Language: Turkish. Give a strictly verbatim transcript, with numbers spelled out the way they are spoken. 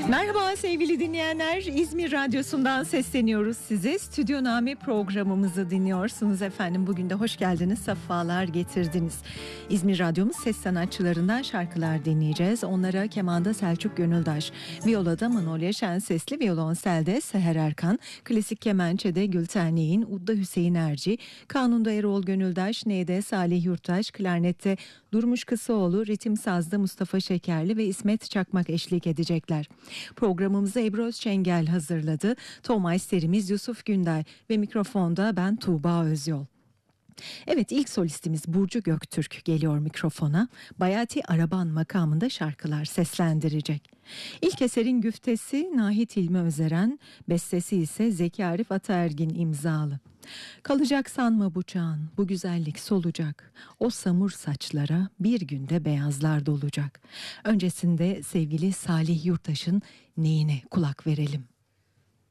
Merhaba sevgili dinleyenler, İzmir Radyosu'ndan sesleniyoruz size. Stüdyo Name programımızı dinliyorsunuz efendim. Bugün de hoş geldiniz, sefalar getirdiniz. İzmir Radyomuz ses sanatçılarından şarkılar dinleyeceğiz. Onlara kemanda Selçuk Gönüldaş, viyolada Manolya Şensesli, violonselde Seher Erkan, klasik kemençede Gülten Yeğin, udda Hüseyin Erci, kanunda Erol Gönüldaş, neyde Salih Yurttaş, klarnette Durmuş Kısıoğlu, ritim sazda Mustafa Şekerli ve İsmet Çakmak eşlik edecekler. Programımızı Ebru Özçengel hazırladı. Tomay serimiz Yusuf Günday ve mikrofonda ben Tuğba Özyol. Evet, ilk solistimiz Burcu Göktürk geliyor mikrofona. Bayati Araban makamında şarkılar seslendirecek. İlk eserin güftesi Nahit İlmi Özeren, bestesi ise Zeki Arif Ataergin imzalı. Kalacak sanma bu çağın, bu güzellik solacak. O samur saçlara bir günde beyazlar dolacak. Öncesinde sevgili Salih Yurttaş'ın neyine kulak verelim.